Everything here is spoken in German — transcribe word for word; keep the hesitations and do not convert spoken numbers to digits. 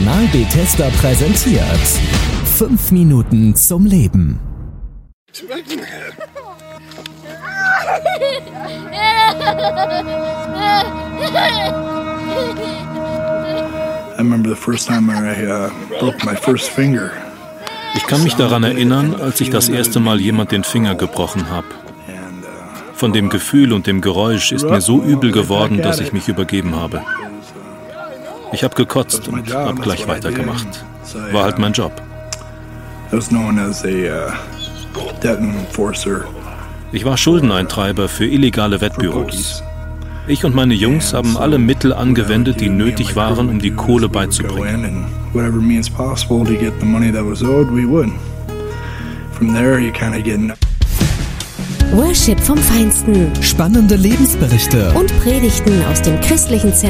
Kanal Bethesda präsentiert fünf Minuten zum Leben. I remember the first time I uh, broke my first finger. Ich kann mich daran erinnern, als ich das erste Mal jemand den Finger gebrochen habe. Von dem Gefühl und dem Geräusch ist mir so übel geworden, dass ich mich übergeben habe. Ich habe gekotzt und habe gleich weitergemacht. War halt mein Job. Ich war Schuldeneintreiber für illegale Wettbüros. Ich und meine Jungs haben alle Mittel angewendet, die nötig waren, um die Kohle beizubringen. Worship vom Feinsten. Spannende Lebensberichte Und Predigten aus dem christlichen Zentrum